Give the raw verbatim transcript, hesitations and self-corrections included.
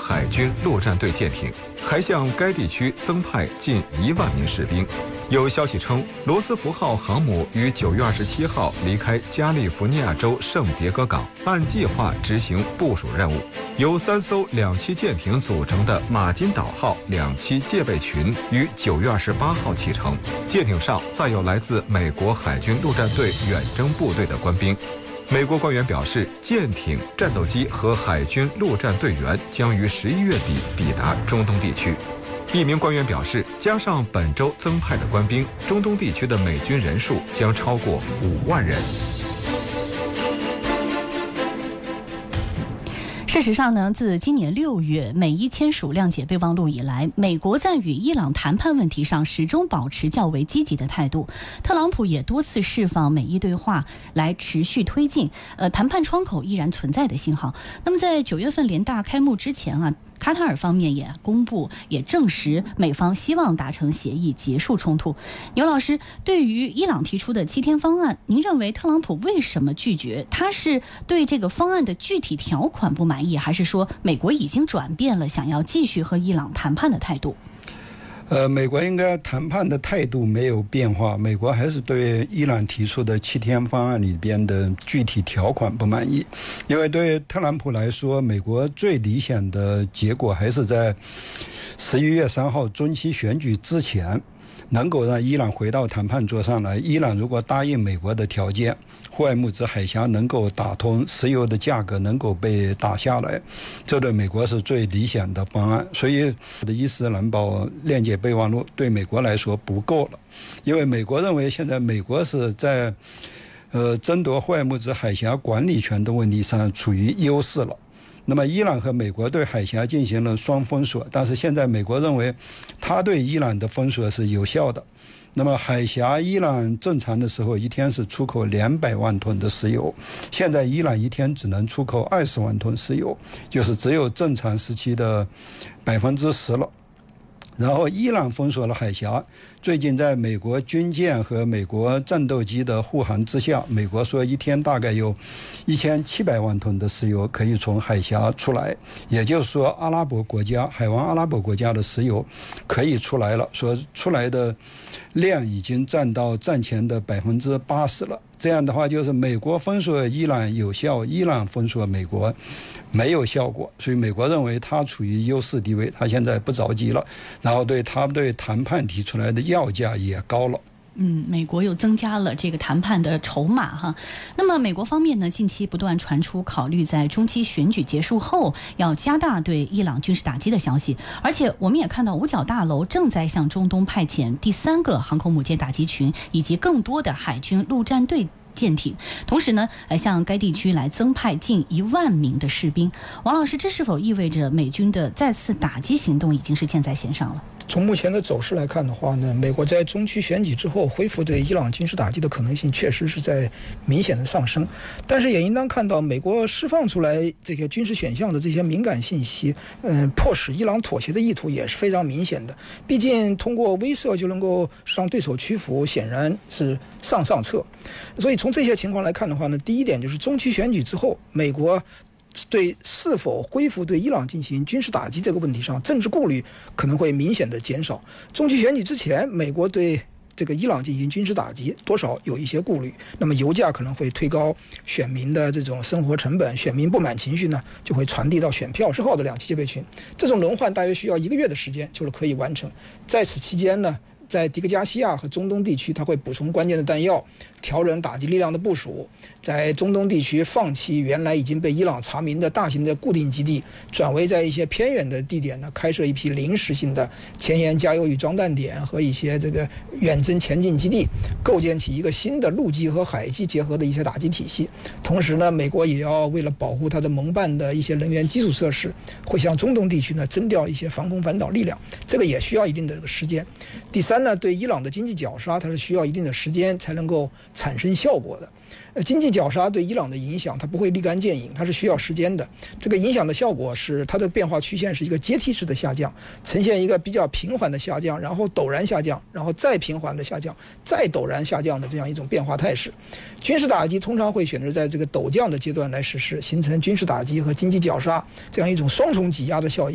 海军陆战队舰艇，还向该地区增派近一万名士兵。有消息称，罗斯福号航母于九月二十七号离开加利福尼亚州圣迭戈港，按计划执行部署任务。由三艘两栖舰艇组成的马金岛号两栖戒备群于九月二十八号启程，舰艇上载有来自美国海军陆战队远征部队的官兵。美国官员表示，舰艇、战斗机和海军陆战队员将于十一月底抵达中东地区。一名官员表示，加上本周增派的官兵，中东地区的美军人数将超过五万人。 事实上呢，自今年六月美伊签署谅解备忘录以来，美国在与伊朗谈判问题上始终保持较为积极的态度。特朗普也多次释放美伊对话来持续推进，呃，谈判窗口依然存在的信号。那么在九月份联大开幕之前啊，卡塔尔方面也公布，也证实美方希望达成协议，结束冲突。牛老师，对于伊朗提出的七天方案，您认为特朗普为什么拒绝？他是对这个方案的具体条款不满意，还是说美国已经转变了想要继续和伊朗谈判的态度？ 呃，美国应该谈判的态度没有变化，美国还是对伊朗提出的七天方案里边的具体条款不满意，因为对特朗普来说，美国最理想的结果还是在十一月三号中期选举之前，能够让伊朗回到谈判桌上来。伊朗如果答应美国的条件，霍尔木兹海峡能够打通，石油的价格能够被打下来，这对美国是最理想的方案。所以的伊斯兰堡谅解备忘录对美国来说不够了，因为美国认为现在美国是在呃争夺霍尔木兹海峡管理权的问题上处于优势了。那么伊朗和美国对海峡进行了双封锁，但是现在美国认为他对伊朗的封锁是有效的。那么海峡伊朗正常的时候一天是出口两百万吨的石油，现在伊朗一天只能出口二十万吨石油，就是只有正常时期的百分之十了。然后伊朗封锁了海峡，最近在美国军舰和美国战斗机的护航之下，美国说一天大概有一千七百万吨的石油可以从海峡出来，也就是说阿拉伯国家海湾阿拉伯国家的石油可以出来了，说出来的量已经占到战前的百分之八十了。这样的话就是美国封锁伊朗有效，伊朗封锁美国没有效果，所以美国认为他处于优势地位，他现在不着急了，然后对他对谈判提出来的要价也高了。 嗯，美国又增加了这个谈判的筹码哈。那么美国方面呢，近期不断传出考虑在中期选举结束后要加大对伊朗军事打击的消息，而且我们也看到五角大楼正在向中东派遣第三个航空母舰打击群以及更多的海军陆战队舰艇，同时呢，来向该地区来增派近一万名的士兵。王老师，这是否意味着美军的再次打击行动已经是箭在弦上了？ 从目前的走势来看的话呢，美国在中期选举之后恢复对伊朗军事打击的可能性确实是在明显的上升，但是也应当看到美国释放出来这个军事选项的这些敏感信息，嗯，迫使伊朗妥协的意图也是非常明显的。毕竟通过威慑就能够让对手屈服，显然是上上策。所以从这些情况来看的话呢，第一点就是中期选举之后，美国对是否恢复对伊朗进行军事打击这个问题上，政治顾虑可能会明显的减少。中期选举之前，美国对这个伊朗进行军事打击多少有一些顾虑，那么油价可能会推高选民的这种生活成本，选民不满情绪呢就会传递到选票之后的两栖戒备群，这种轮换大约需要一个月的时间就可以完成。在此期间呢，在迪戈加西亚和中东地区，它会补充关键的弹药，调整打击力量的部署，在中东地区放弃原来已经被伊朗查明的大型的固定基地，转为在一些偏远的地点呢开设一批临时性的前沿加油与装弹点和一些这个远征前进基地，构建起一个新的陆基和海基结合的一些打击体系。同时呢，美国也要为了保护它的盟办的一些能源基础设施，会向中东地区呢征调一些防空反导力量，这个也需要一定的这个时间。第三呢，对伊朗的经济绞杀，它是需要一定的时间才能够产生效果的。呃，经济绞杀对伊朗的影响，它不会立竿见影，它是需要时间的。这个影响的效果是它的变化曲线是一个阶梯式的下降，呈现一个比较平缓的下降，然后陡然下降，然后再平缓的下降，再陡然下降的这样一种变化态势。军事打击通常会选择在这个陡降的阶段来实施，形成军事打击和经济绞杀这样一种双重挤压的效应。